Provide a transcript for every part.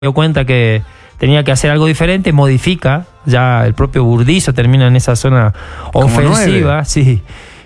dio cuenta que tenía que hacer algo diferente, modifica, ya el propio Burdizo termina en esa zona ofensiva, sí.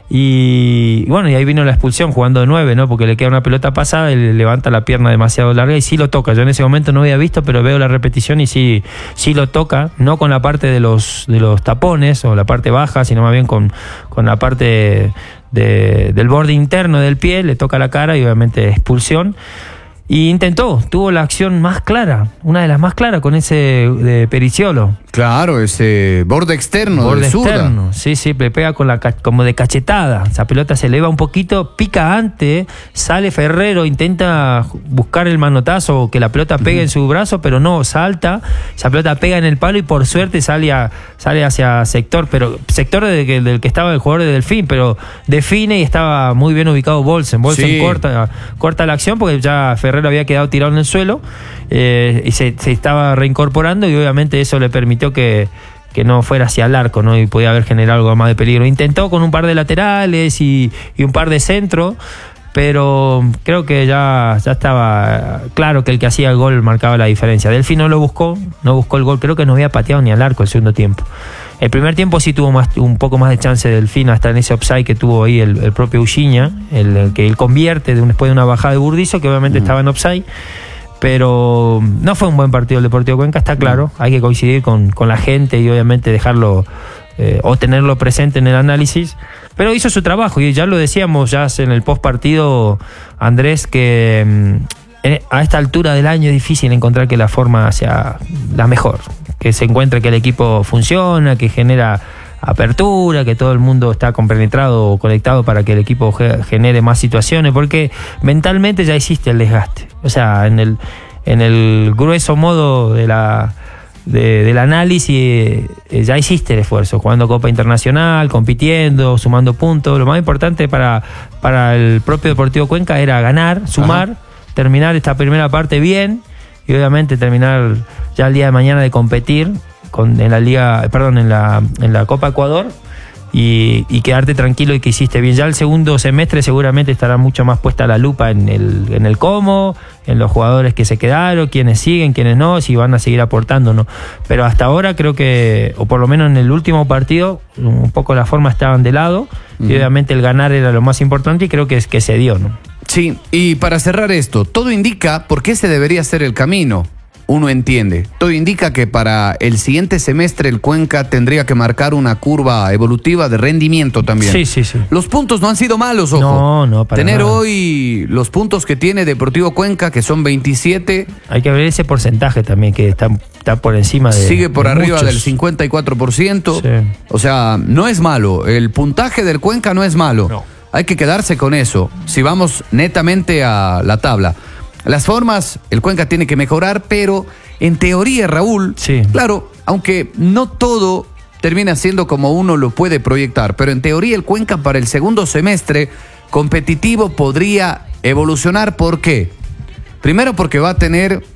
Y bueno, y ahí vino la expulsión jugando de 9, ¿no? Porque le queda una pelota pasada y le levanta la pierna demasiado larga y sí lo toca. Yo en ese momento no había visto, pero veo la repetición y sí lo toca, no con la parte de los tapones o la parte baja, sino más bien con la parte del borde interno del pie, le toca la cara y obviamente expulsión. Y tuvo la acción más clara, una de las más claras con ese de Periciolo. Claro, ese borde externo. Borde externo, sí, le pega como de cachetada. Esa pelota se eleva un poquito, pica antes, sale Ferrero, intenta buscar el manotazo, que la pelota pegue en su brazo, pero no, salta, esa pelota pega en el palo y por suerte sale hacia sector del que estaba el jugador de Delfín, pero define y estaba muy bien ubicado Bolsen. Bolsen corta la acción porque ya Ferrero había quedado tirado en el suelo y se estaba reincorporando y obviamente eso le permitió que no fuera hacia el arco, ¿no? Y podía haber generado algo más de peligro. Intentó con un par de laterales y un par de centros, pero creo que ya estaba claro que el que hacía el gol marcaba la diferencia. Delfín no buscó el gol, creo que no había pateado ni al arco el segundo tiempo. El primer tiempo sí tuvo un poco más de chance de Delfín, hasta en ese offside que tuvo ahí el propio Uchiña, el que él convierte después de una bajada de Burdizo, que obviamente estaba en offside. Pero no fue un buen partido el Deportivo Cuenca, está claro. Hay que coincidir con la gente y obviamente dejarlo o tenerlo presente en el análisis. Pero hizo su trabajo y ya lo decíamos ya en el post partido, Andrés, que a esta altura del año es difícil encontrar que la forma sea la mejor, que se encuentre que el equipo funciona, que genera apertura, que todo el mundo está compenetrado o conectado para que el equipo genere más situaciones, porque mentalmente ya existe el desgaste. O sea, en el grueso modo del análisis ya hiciste el esfuerzo, jugando Copa Internacional, compitiendo, sumando puntos. Lo más importante para el propio Deportivo Cuenca era ganar, sumar, terminar esta primera parte bien y obviamente terminar ya el día de mañana de competir en la Copa Ecuador y quedarte tranquilo y que hiciste bien. Ya el segundo semestre seguramente estará mucho más puesta la lupa en el cómo, en los jugadores que se quedaron, quiénes siguen, quiénes no, si van a seguir aportando o no. Pero hasta ahora creo que, o por lo menos en el último partido, un poco las formas estaban de lado y obviamente el ganar era lo más importante y creo que se dio, ¿no? Sí, y para cerrar esto, todo indica por qué ese debería ser el camino. Uno entiende. Todo indica que para el siguiente semestre el Cuenca tendría que marcar una curva evolutiva de rendimiento también. Sí. Los puntos no han sido malos, ojo. No, para tener nada. Hoy los puntos que tiene Deportivo Cuenca, que son 27. Hay que ver ese porcentaje también, que está por encima de... Sigue por arriba muchos. del 54%. Sí. O sea, no es malo. El puntaje del Cuenca no es malo. No. Hay que quedarse con eso. Si vamos netamente a la tabla. Las formas, el Cuenca tiene que mejorar, pero en teoría, Raúl, claro, aunque no todo termina siendo como uno lo puede proyectar, pero en teoría el Cuenca para el segundo semestre competitivo podría evolucionar. ¿Por qué? Primero porque va a tener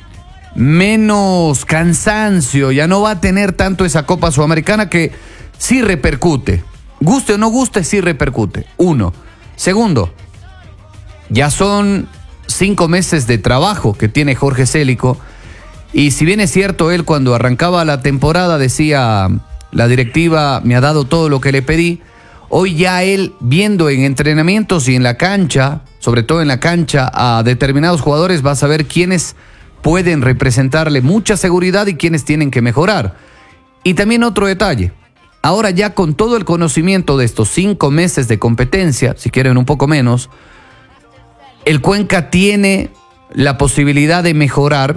menos cansancio, ya no va a tener tanto esa Copa Sudamericana que sí repercute. Guste o no guste, sí repercute. Uno. Segundo, ya son 5 meses de trabajo que tiene Jorge Célico y si bien es cierto, él cuando arrancaba la temporada decía la directiva me ha dado todo lo que le pedí, hoy ya él viendo en entrenamientos y en la cancha, sobre todo en la cancha, a determinados jugadores va a saber quiénes pueden representarle mucha seguridad y quiénes tienen que mejorar. Y también otro detalle, ahora ya con todo el conocimiento de estos 5 meses de competencia, si quieren un poco menos, el Cuenca tiene la posibilidad de mejorar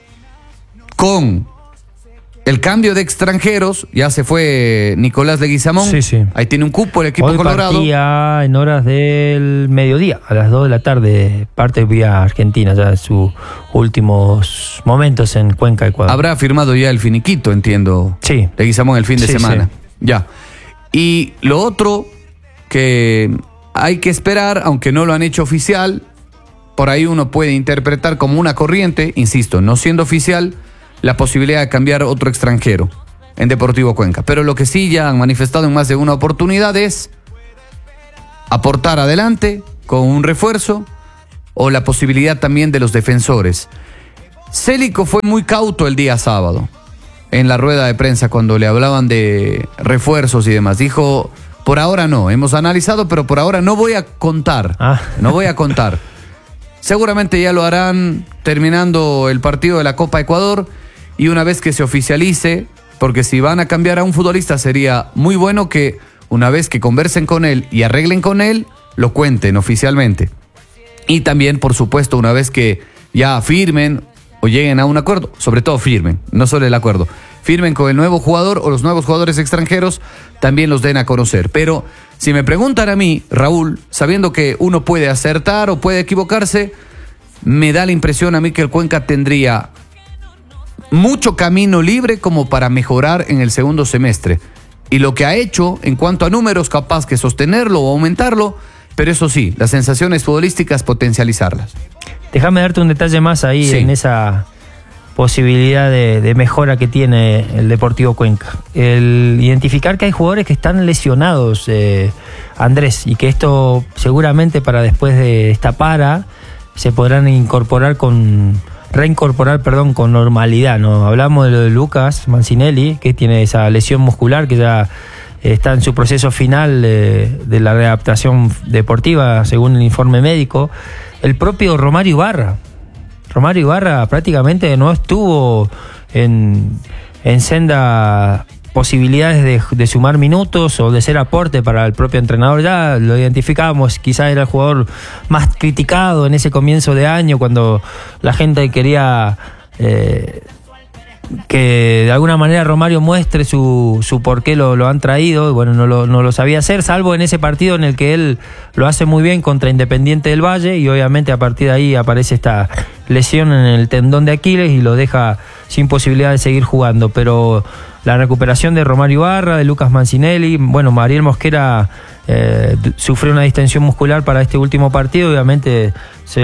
con el cambio de extranjeros. Ya se fue Nicolás Leguizamón. Sí. Ahí tiene un cupo el equipo hoy colorado. Partía en horas del mediodía, a las 2 de la tarde, parte vía Argentina, ya en sus últimos momentos en Cuenca, Ecuador. Habrá firmado ya el finiquito, entiendo. Sí. Leguizamón el fin de semana. Ya. Y lo otro que hay que esperar, aunque no lo han hecho oficial, por ahí uno puede interpretar como una corriente, insisto, no siendo oficial, la posibilidad de cambiar otro extranjero en Deportivo Cuenca. Pero lo que sí ya han manifestado en más de una oportunidad es aportar adelante con un refuerzo o la posibilidad también de los defensores. Célico fue muy cauto el día sábado en la rueda de prensa cuando le hablaban de refuerzos y demás. Dijo, por ahora no, hemos analizado, pero por ahora no voy a contar. No voy a contar. Seguramente ya lo harán terminando el partido de la Copa Ecuador y una vez que se oficialice, porque si van a cambiar a un futbolista sería muy bueno que una vez que conversen con él y arreglen con él, lo cuenten oficialmente. Y también, por supuesto, una vez que ya firmen o lleguen a un acuerdo, sobre todo firmen, no solo el acuerdo, firmen con el nuevo jugador o los nuevos jugadores extranjeros, también los den a conocer. Pero si me preguntan a mí, Raúl, sabiendo que uno puede acertar o puede equivocarse, me da la impresión a mí que el Cuenca tendría mucho camino libre como para mejorar en el segundo semestre. Y lo que ha hecho en cuanto a números, capaz que sostenerlo o aumentarlo, pero eso sí, las sensaciones futbolísticas potencializarlas. Déjame darte un detalle más ahí, sí, en esa posibilidad de mejora que tiene el Deportivo Cuenca. El identificar que hay jugadores que están lesionados, Andrés, y que esto seguramente para después de esta para se podrán reincorporar con normalidad, ¿no? Hablamos de lo de Lucas Mancinelli, que tiene esa lesión muscular que ya está en su proceso final de la readaptación deportiva, según el informe médico. El propio Romario Ibarra. Romario Ibarra prácticamente no estuvo en senda posibilidades de sumar minutos o de ser aporte para el propio entrenador. Ya lo identificábamos, quizás era el jugador más criticado en ese comienzo de año, cuando la gente quería que de alguna manera Romario muestre su por qué lo han traído. Y bueno, no lo sabía hacer, salvo en ese partido en el que él lo hace muy bien contra Independiente del Valle, y obviamente a partir de ahí aparece esta lesión en el tendón de Aquiles y lo deja sin posibilidad de seguir jugando. Pero la recuperación de Romario Ibarra, de Lucas Mancinelli, bueno, Mariel Mosquera sufrió una distensión muscular para este último partido, obviamente se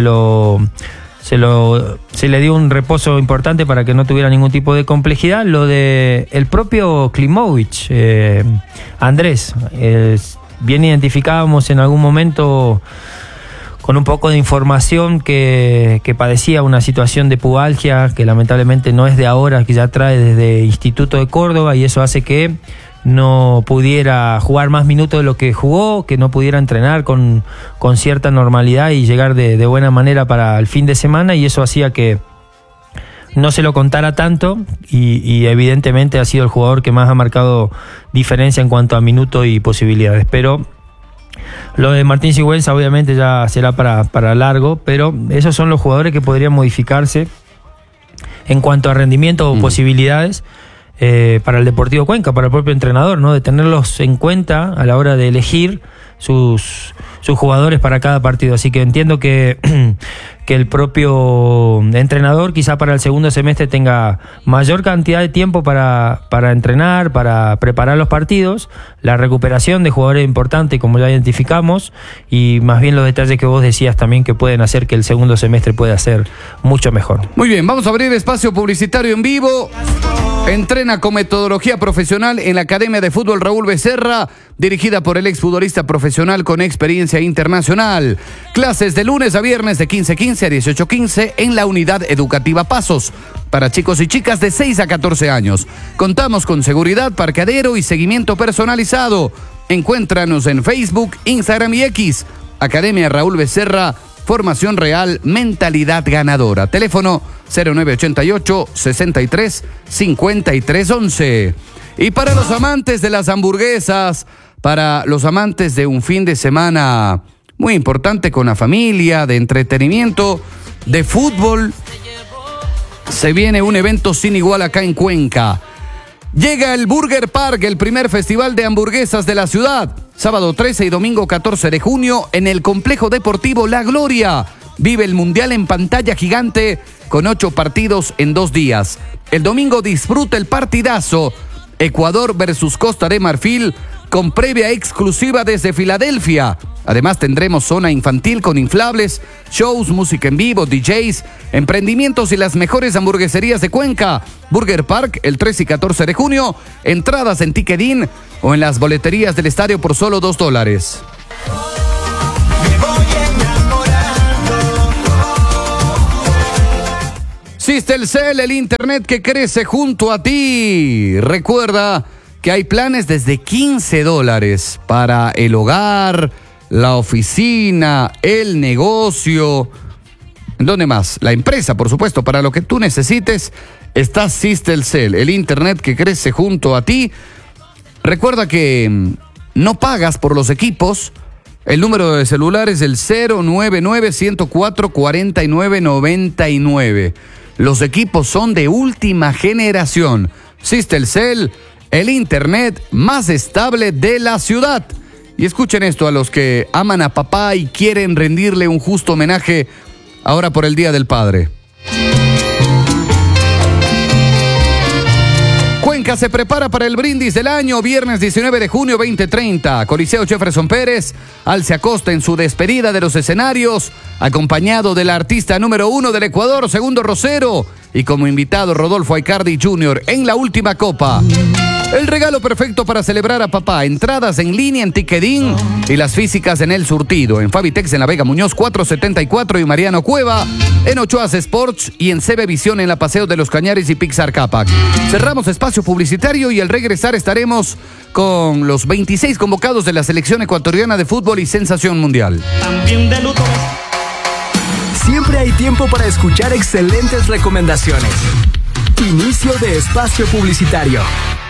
le dio un reposo importante para que no tuviera ningún tipo de complejidad. Lo de el propio Klimovic, Andrés, bien identificábamos en algún momento con un poco de información que padecía una situación de pubalgia que lamentablemente no es de ahora, que ya trae desde Instituto de Córdoba, y eso hace que no pudiera jugar más minutos de lo que jugó, que no pudiera entrenar con cierta normalidad y llegar de buena manera para el fin de semana, y eso hacía que no se lo contara tanto, y evidentemente ha sido el jugador que más ha marcado diferencia en cuanto a minutos y posibilidades. Pero lo de Martín Sigüenza obviamente ya será para largo, pero esos son los jugadores que podrían modificarse en cuanto a rendimiento o posibilidades para el Deportivo Cuenca, para el propio entrenador, ¿no? De tenerlos en cuenta a la hora de elegir sus jugadores para cada partido. Así que entiendo que el propio entrenador quizá para el segundo semestre tenga mayor cantidad de tiempo para entrenar, para preparar los partidos, la recuperación de jugadores importantes como ya identificamos, y más bien los detalles que vos decías también que pueden hacer que el segundo semestre pueda ser mucho mejor. Muy bien, vamos a abrir espacio publicitario en vivo. Entrena con metodología profesional en la Academia de Fútbol Raúl Becerra, dirigida por el exfutbolista profesional con experiencia internacional. Clases de lunes a viernes de 15:15 a 18:15 en la unidad educativa Pasos, para chicos y chicas de 6 a 14 años. Contamos con seguridad, parqueadero y seguimiento personalizado. Encuéntranos en Facebook, Instagram y X. Academia Raúl Becerra, formación real, mentalidad ganadora. Teléfono 0988-63-5311. Y para los amantes de las hamburguesas, para los amantes de un fin de semana muy importante con la familia, de entretenimiento, de fútbol, se viene un evento sin igual acá en Cuenca. Llega el Burger Park, el primer festival de hamburguesas de la ciudad. Sábado 13 y domingo 14 de junio en el Complejo Deportivo La Gloria. Vive el Mundial en pantalla gigante con 8 partidos en 2 días. El domingo disfruta el partidazo Ecuador versus Costa de Marfil con previa exclusiva desde Filadelfia. Además tendremos zona infantil con inflables, shows, música en vivo, DJs, emprendimientos y las mejores hamburgueserías de Cuenca. Burger Park el 13 y 14 de junio. Entradas en Ticketin o en las boleterías del estadio por solo $2. Systelcel, el internet que crece junto a ti. Recuerda que hay planes desde $15 para el hogar, la oficina, el negocio. ¿Dónde más? La empresa, por supuesto. Para lo que tú necesites está Systelcel, el internet que crece junto a ti. Recuerda que no pagas por los equipos. El número de celular es el 099-104-4999. Los equipos son de última generación. Systelcel, el internet más estable de la ciudad. Y escuchen esto a los que aman a papá y quieren rendirle un justo homenaje ahora por el Día del Padre. Cuenca se prepara para el brindis del año, viernes 19 de junio 2030. Coliseo Jefferson Pérez, Alce Acosta en su despedida de los escenarios, acompañado del artista número 1 del Ecuador, Segundo Rosero, y como invitado Rodolfo Aicardi Jr. en la última copa. El regalo perfecto para celebrar a papá. Entradas en línea en Ticketin y las físicas en El Surtido. En Fabitex en la Vega Muñoz 474 y Mariano Cueva. En Ochoas Sports y en CB Visión en la Paseo de los Cañares y Pixar Capac. Cerramos espacio publicitario y al regresar estaremos con los 26 convocados de la selección ecuatoriana de fútbol y sensación mundial. También de luto. Siempre hay tiempo para escuchar excelentes recomendaciones. Inicio de espacio publicitario.